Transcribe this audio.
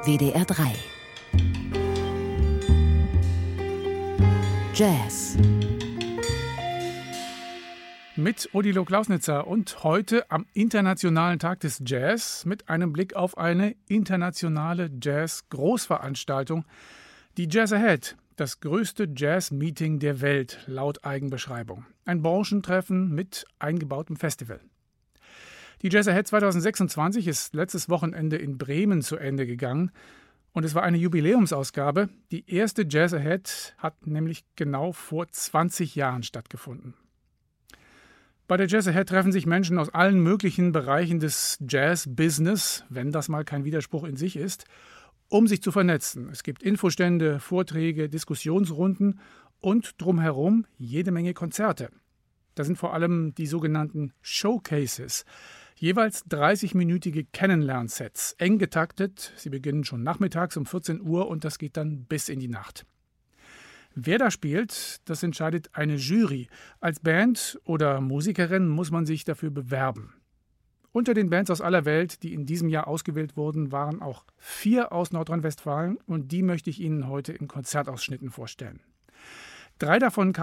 WDR 3 Jazz mit Odilo Klausnitzer und heute am Internationalen Tag des Jazz mit einem Blick auf eine internationale Jazz-Großveranstaltung, die Jazz Ahead, das größte Jazz-Meeting der Welt, laut Eigenbeschreibung. Ein Branchentreffen mit eingebautem Festival. Die Jazz Ahead 2026 ist letztes Wochenende in Bremen zu Ende gegangen und es war eine Jubiläumsausgabe. Die erste Jazz Ahead hat nämlich genau vor 20 Jahren stattgefunden. Bei der Jazz Ahead treffen sich Menschen aus allen möglichen Bereichen des Jazz-Business, wenn das mal kein Widerspruch in sich ist, um sich zu vernetzen. Es gibt Infostände, Vorträge, Diskussionsrunden und drumherum jede Menge Konzerte. Da sind vor allem die sogenannten Showcases, jeweils 30-minütige Kennenlernsets, eng getaktet. Sie beginnen schon nachmittags um 14 Uhr und das geht dann bis in die Nacht. Wer da spielt, das entscheidet eine Jury. Als Band oder Musikerin muss man sich dafür bewerben. Unter den Bands aus aller Welt, die in diesem Jahr ausgewählt wurden, waren auch 4 aus Nordrhein-Westfalen und die möchte ich Ihnen heute in Konzertausschnitten vorstellen. 3 davon